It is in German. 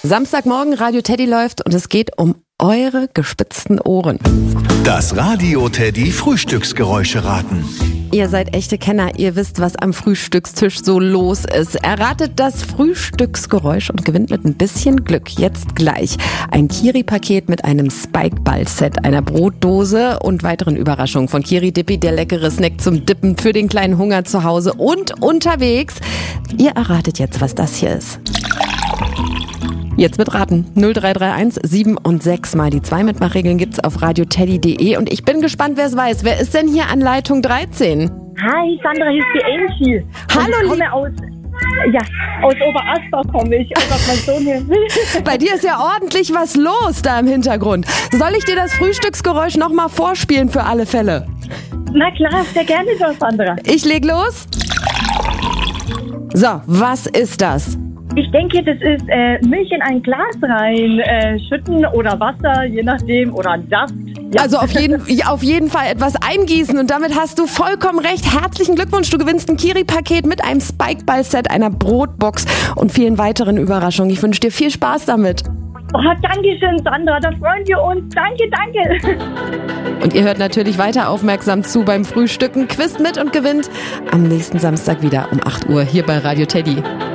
Samstagmorgen, Radio Teddy läuft und es geht um eure gespitzten Ohren. Das Radio Teddy Frühstücksgeräusche raten. Ihr seid echte Kenner, ihr wisst, was am Frühstückstisch so los ist. Erratet das Frühstücksgeräusch und gewinnt mit ein bisschen Glück jetzt gleich ein Kiri-Paket mit einem Spike-Ball-Set, einer Brotdose und weiteren Überraschungen von Kiri Dippi, der leckere Snack zum Dippen für den kleinen Hunger zu Hause und unterwegs. Ihr erratet jetzt, was das hier ist. Jetzt mitraten. 0331 7 und 6 mal die 2 Mitmachregeln gibt's auf radioteddy.de und ich bin gespannt, wer es weiß. Wer ist denn hier an Leitung 13? Hi, Sandra, hier ist die Angie. Hallo, ich komme aus Oberasbach komme ich. Oh Gott, mein Sohn hier. Bei dir ist ja ordentlich was los da im Hintergrund. Soll ich dir das Frühstücksgeräusch nochmal vorspielen für alle Fälle? Na klar, sehr gerne doch, Sandra. Ich leg los. So, was ist das? Ich denke, das ist Milch in ein Glas rein, schütten oder Wasser, je nachdem, oder ein Saft. Ja. Also auf jeden Fall etwas eingießen und damit hast du vollkommen recht. Herzlichen Glückwunsch, du gewinnst ein Kiri-Paket mit einem Spike-Ball-Set, einer Brotbox und vielen weiteren Überraschungen. Ich wünsche dir viel Spaß damit. Oh, danke schön, Sandra, da freuen wir uns. Danke. Und ihr hört natürlich weiter aufmerksam zu beim Frühstücken. Quizt mit und gewinnt am nächsten Samstag wieder um 8 Uhr hier bei Radio Teddy.